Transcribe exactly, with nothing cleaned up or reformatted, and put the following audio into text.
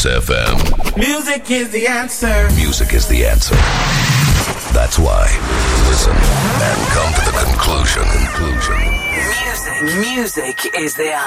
F M. Music is the answer. Music is the answer. That's why. Listen and come to the conclusion. Conclusion. Music. Music is the answer.